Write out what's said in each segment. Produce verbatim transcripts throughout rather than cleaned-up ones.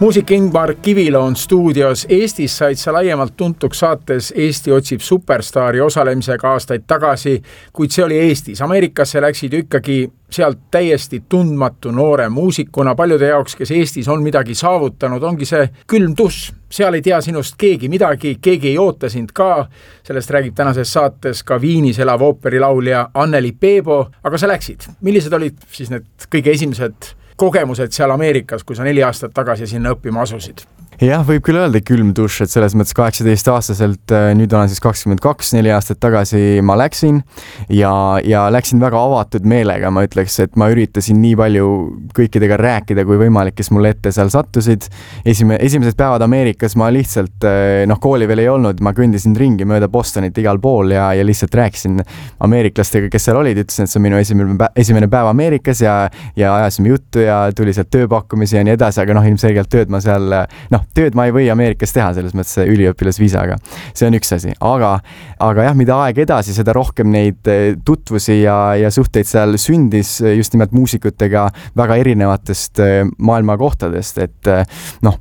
Muusik Ingmar Kivilo on stuudios. Eestis said sa laiemalt tuntuks saates Eesti otsib superstaari osalemisega aastaid tagasi, kuid see oli Eestis. Ameerikasse läksid ikkagi sealt täiesti tundmatu noore muusikuna. Paljude jaoks, kes Eestis on midagi saavutanud, ongi see külm tuss. Seal ei tea sinust keegi midagi, keegi ei oota sind ka. Sellest räägib tänases saates ka Viinis elav ooperilaulja Anneli Peebo. Aga sa läksid. Millised olid siis need kõige esimesed kogemused seal Ameerikas, kui sa neli aastat tagasi sinna õppima asusid? Jah, võib küll öelda külm duš, et selles mõttes kaheksateist aastaselt, nüüd olen siis kakskümmend kaks, neli aastat tagasi ma läksin ja, ja läksin väga avatud meelega, ma ütleks, et ma üritasin nii palju kõikidega rääkida kui võimalik, kes mulle ette seal sattusid. Esime, esimesed päevad Ameerikas ma lihtsalt, noh, kooli veel ei olnud, ma kõndisin ringi mööda Bostonit igal pool ja, ja lihtsalt rääkisin ameeriklastega, kes seal olid, ütlesin, et see on minu esimene, esimene päev Ameerikas ja, ja ajasime juttu ja tuli sealt tööpakkumisi ja nii edasi, aga noh, ilmselgelt tööd ma seal, noh, tööd ma ei või Ameerikas teha, selles mõttes üliõpilasviisaga. See on üks asi. Aga, aga jah, mida aeg edasi, seda rohkem neid tutvusi ja, ja suhteid seal sündis just nimelt muusikutega väga erinevatest maailma kohtadest. Et noh,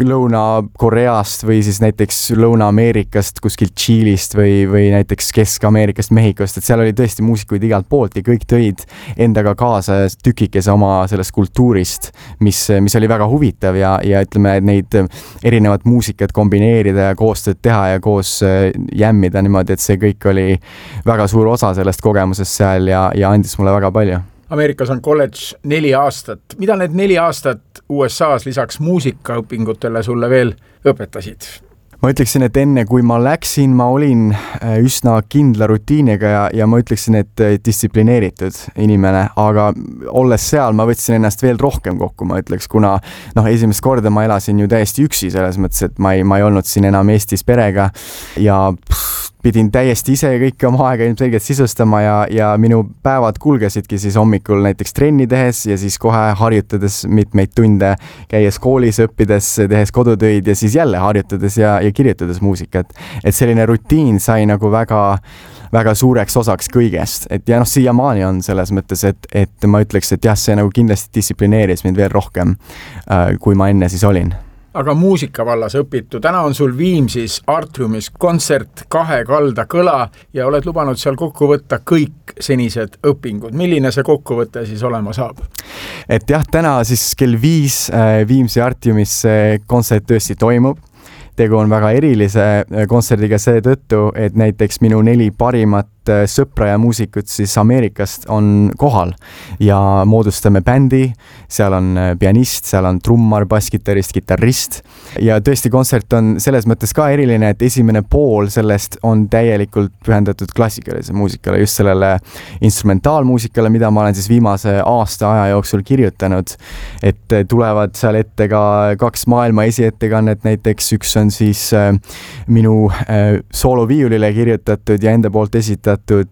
Lõuna-Koreast või siis näiteks Lõuna-Ameerikast, kuskilt Tšiilist või, või näiteks Kesk-Ameerikast, Mehhikost, et seal oli tõesti muusikuid igalt poolt ja kõik tõid endaga kaasa tükikese oma sellest kultuurist, mis, mis oli väga huvitav ja, ja ütleme, neid erinevat muusikat kombineerida ja koostööd teha ja koos jämmida niimoodi, et see kõik oli väga suur osa sellest kogemusest seal ja, ja andis mulle väga palju. Ameerikas on kolledž neli aastat. Mida need neli aastat U S A-s lisaks muusikaõpingutele sulle veel õpetasid? Ma ütleksin, et enne kui ma läksin, ma olin üsna kindla rutiiniga ja, ja ma ütleksin, et distsiplineeritud inimene, aga olles seal, ma võtsin ennast veel rohkem kokku, ma ütleks, kuna noh, esimest korda ma elasin ju täiesti üksi selles mõttes, et ma ei, ma ei olnud siin enam Eestis perega ja pff, pidin täiesti ise kõike oma aega ilmselgelt sisustama ja, ja minu päevad kulgesidki siis hommikul näiteks trenni tehes ja siis kohe harjutades mitmeid tunde, käies koolis, õppides, tehes kodutöid ja siis jälle harjutades ja, ja kirjutades muusikat. Et selline rutiin sai nagu väga, väga suureks osaks kõigest. Et ja noh, siiamaani on selles mõttes, et, et ma ütleks, et jah, see nagu kindlasti distsiplineeris mind veel rohkem, kui ma enne siis olin. Aga muusika vallas õpitu. Täna on sul Viimsis Artriumis kontsert Kahe kalda kõla ja oled lubanud seal kokku võtta kõik senised õpingud. Milline see kokkuvõte siis olema saab? Et jah, täna siis kell viis Viimsi Artriumis kontsert tõesti toimub. Tegu on väga erilise kontserdiga see tõttu, et näiteks minu neli parimat sõpra ja muusikut siis Ameerikast on kohal ja moodustame bändi, seal on pianist, seal on trummar, basskitarrist, kitarrist ja tõesti kontsert on selles mõttes ka eriline, et esimene pool sellest on täielikult pühendatud klassikalise muusikale, just sellele instrumentaalmuusikale, mida ma olen siis viimase aasta aja jooksul kirjutanud, et tulevad seal ette ka kaks maailma esiettekannet, näiteks üks on siis äh, minu äh, sooloviiulile kirjutatud ja enda poolt esitatud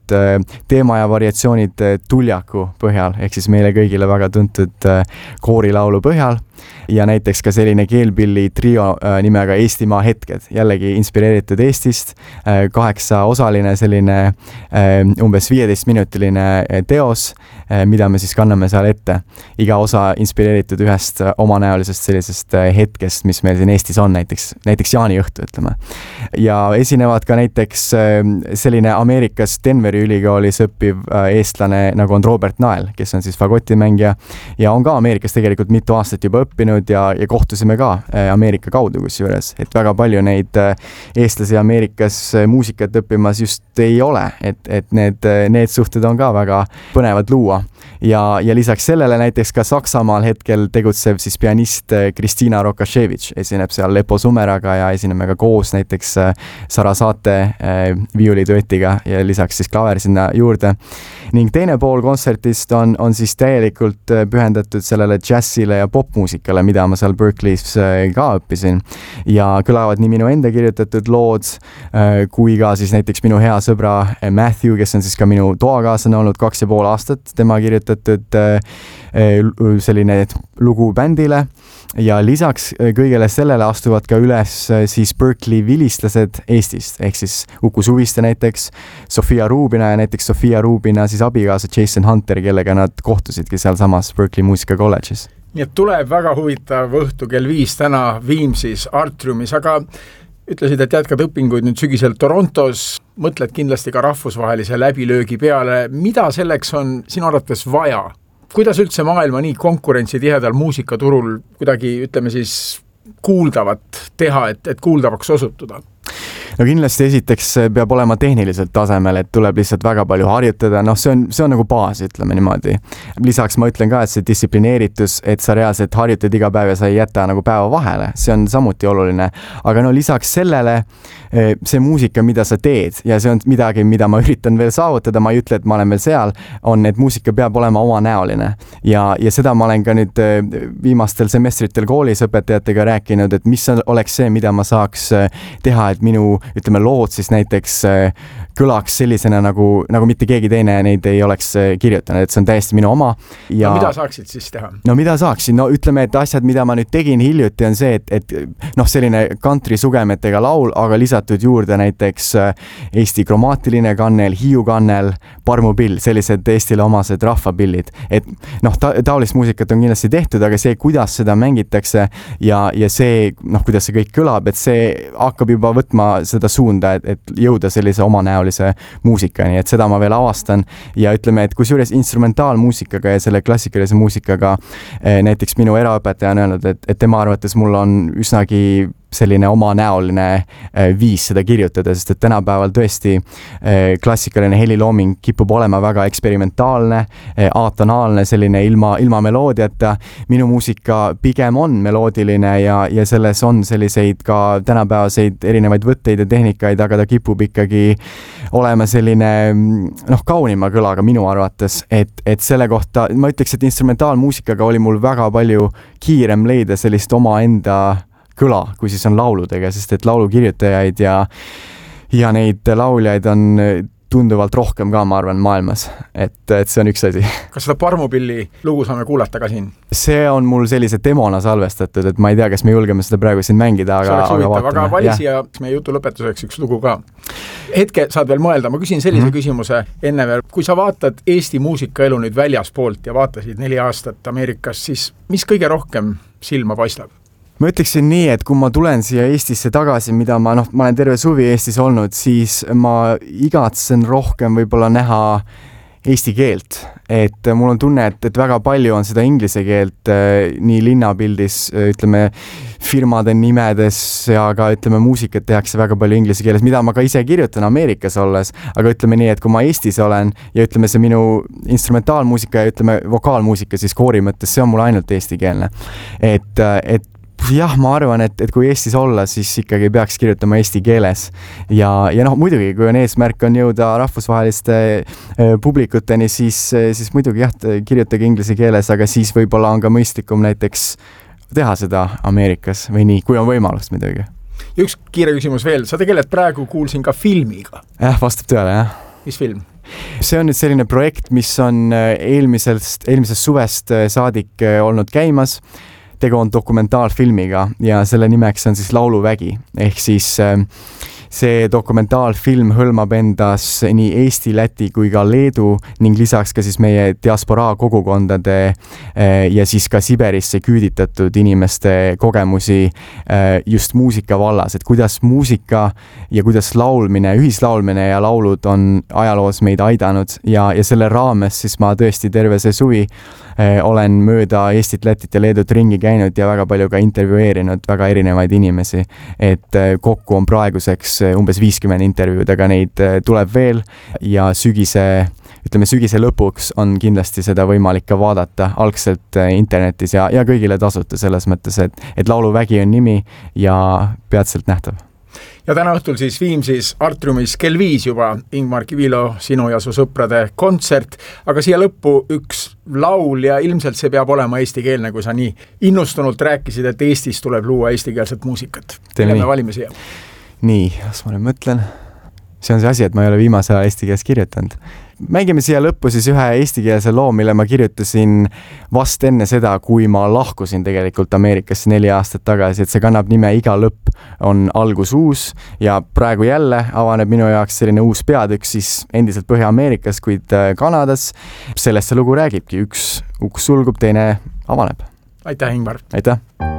teema ja variatsioonid Tuljaku põhjal, ehk siis meile kõigile väga tuntud koorilaulu põhjal ja näiteks ka selline keelpilli trio nimega Eestimaa hetked, jällegi inspireeritud Eestist, kaheksa osaline selline umbes viieteist minutiline teos, mida me siis kanname seal ette. Iga osa inspireeritud ühest omanäolisest sellisest hetkest, mis meil siin Eestis on, näiteks, näiteks jaaniõhtu, ütleme. Ja esinevad ka näiteks selline Ameerikas Denveri ülikoolis õppiv eestlane, nagu on Robert Nael, kes on siis fagotimängija ja on ka Ameerikas tegelikult mitu aastat juba õppinud ja, ja kohtusime ka Ameerika kaudu kusjuures, et väga palju neid eestlasi Ameerikas muusikat õppimas just ei ole, et, et need, need suhted on ka väga põnevad luua. Ja, ja lisaks sellele näiteks ka Saksamaal hetkel tegutsev siis pianist Kristina Rokaševitš esineb seal Lepo Sumeraga ja esineme ka koos näiteks Sara Saate viiuliduetiga ja lisaks siis klaver sinna juurde. Ning teine pool kontsertist on, on siis täielikult pühendatud sellele džässile ja popmuusikale, mida ma seal Berkeley's ka õppisin. Ja kõlavad nii minu enda kirjutatud lood, kui ka siis näiteks minu hea sõbra Matthew, kes on siis ka minu toakaaslane olnud kaks ja pool aastat, tema kirjutatud selline lugu bändile. Ja lisaks kõigele sellele astuvad ka üles siis Berkeley vilistlased Eestist, ehk siis Uku Suviste näiteks, Sofia Rubina ja näiteks Sofia Rubina siis abikaasa Jason Hunter, kellega nad kohtusidki seal samas Berkeley Muusika College'is. nii et tuleb väga huvitav õhtu kell viis täna Viimsis Artriumis, aga ütlesid, et jätkad õpinguid nüüd sügisel Torontos, mõtled kindlasti ka rahvusvahelise läbilöögi peale. Mida selleks on sinu arvates vaja? Kuidas üldse maailma nii konkurentsitihedal muusikaturul kuidagi, ütleme siis, kuuldavat teha, et, et kuuldavaks osutuda? No kindlasti esiteks peab olema tehniliselt tasemel, et tuleb lihtsalt väga palju harjutada, noh see on, see on nagu baas, ütleme niimoodi. Lisaks ma ütlen ka, et see distsiplineeritus, et sa reaalselt harjutad iga päev ja sa ei jäta nagu päeva vahele, see on samuti oluline. Aga no lisaks sellele see muusika, mida sa teed ja see on midagi, mida ma üritan veel saavutada, ma ei ütle, et ma olen veel seal, on, et muusika peab olema omanäoline. Ja, ja seda ma olen ka nüüd viimastel semestritel koolis õpetajatega rääkinud, et mis oleks see, mida ma saaks teha, et minu ütleme, lood siis näiteks kõlaks sellisena, nagu, nagu mitte keegi teine neid ei oleks kirjutanud, et see on täiesti minu oma. Ja, no mida saaksid siis teha? No mida saaksin? No ütleme, et asjad, mida ma nüüd tegin hiljuti on see, et, et noh, selline country sugemetega laul, aga lisatud juurde näiteks Eesti kromaatiline kannel, Hiiu kannel, parmupill, sellised Eestile omased rahvapillid. Et noh, ta, taolist muusikat on kindlasti tehtud, aga see, kuidas seda mängitakse ja, ja see, noh, kuidas see kõik kõlab, et see hakkab juba võtma seda suunda, et, et jõuda sellise omanäolise muusikani, et seda ma veel avastan ja ütleme, et kusjuures instrumentaalmuusikaga ja selle klassikalise muusikaga näiteks minu eraõpetaja on öelnud, et, et tema arvates mul on üsnagi selline omanäoline viis seda kirjutada, sest et tänapäeval tõesti klassikaline helilooming kipub olema väga eksperimentaalne, atonaalne, selline ilma, ilma meloodiata. Minu muusika pigem on meloodiline ja, ja selles on selliseid ka tänapäevaseid erinevaid võtteid ja tehnikaid, aga ta kipub ikkagi olema selline noh, kaunima kõlaga minu arvates, et, et selle kohta ma ütleks, et instrumentaalmuusikaga oli mul väga palju kiirem leida sellist omaenda kõla, kui siis on lauludega, sest et laulukirjutajaid ja, ja neid lauljaid on tunduvalt rohkem ka, ma arvan, maailmas. Et, et see on üks asi. Kas seda parmupilli lugu saame kuulata ka siin? See on mul sellise demona salvestatud, et ma ei tea, kas me julgeme seda praegu siin mängida, aga, aga vaatame. Aga vali siia meie jutu lõpetuseks üks lugu ka. Hetke saad veel mõelda, ma küsin sellise mm-hmm. küsimuse enne veel. Kui sa vaatad Eesti muusikaelu nüüd väljaspoolt ja vaatasid neli aastat Ameerikas, siis mis kõige rohkem silma paistab? Ma ütleksin nii, et kui ma tulen siia Eestisse tagasi, mida ma, noh, ma olen terve suvi Eestis olnud, siis ma igatsen rohkem võib-olla näha eesti keelt. Et mul on tunne, et, et väga palju on seda inglise keelt nii linnapildis, ütleme, firmade nimedes ja ka, ütleme, muusikat tehakse väga palju inglise keeles, mida ma ka ise kirjutan Ameerikas olles, aga ütleme nii, et kui ma Eestis olen ja ütleme, see minu instrumentaalmuusika ja ütleme, vokaalmuusika siis koori mõttes, see on mul ainult eestikeelne. Et, et jah, ma arvan, et, et kui Eestis olla, siis ikkagi peaks kirjutama eesti keeles. Ja, ja noh, muidugi, kui on eesmärk on jõuda rahvusvaheliste publikuteni, siis, siis muidugi jah, kirjutage inglise keeles, aga siis võib-olla on ka mõistlikum näiteks teha seda Ameerikas või nii, kui on võimalust midagi. Ja üks kiire küsimus veel, sa tegeled praegu, kuulsin ka filmiga. Jah, vastab tõele, jah. Mis film? See on nüüd selline projekt, mis on eelmisest, eelmisest suvest saadik olnud käimas. Tegu on dokumentaalfilmiga ja selle nimeks on siis Lauluvägi. Ehk siis see dokumentaalfilm hõlmab endas nii Eesti, Läti kui ka Leedu ning lisaks ka siis meie diasporaa kogukondade ja siis ka Siberisse küüditatud inimeste kogemusi just muusika vallas, et kuidas muusika ja kuidas laulmine, ühislaulmine ja laulud on ajaloos meid aidanud ja, ja selle raames siis ma tõesti terve see suvi olen mööda Eestit, Lätit ja Leedut ringi käinud ja väga palju ka intervjueerinud väga erinevaid inimesi, et kokku on praeguseks umbes viiskümmend intervjuud, aga neid tuleb veel ja sügise, ütleme sügise lõpuks on kindlasti seda võimalik ka vaadata algselt internetis ja, ja kõigile tasuta selles mõttes, et, et Lauluvägi on nimi ja peatselt nähtav. Ja täna õhtul siis Viimsis Artriumis kell viis juba Ingmar Kivilo, sinu ja su sõprade kontsert, aga siia lõppu üks laul ja ilmselt see peab olema eestikeelne, kui sa nii innustunult rääkisid, et Eestis tuleb luua eestikeelset muusikat. Mille me valime siia? Nii, kas ma nüüd mõtlen? See on see asi, et ma ei ole viimase aja eesti keeles kirjutanud. Mängime siia lõppu siis ühe eestikeelse loo, mille ma kirjutasin vast enne seda, kui ma lahkusin tegelikult Ameerikasse neli aastat tagasi, et see kannab nime Iga lõpp on algus uus ja praegu jälle avaneb minu jaoks selline uus peatükk siis endiselt Põhja-Ameerikas, kuid Kanadas. Sellest see lugu räägibki, üks uks sulgub, teine avaneb. aitäh, Ingmar! aitäh!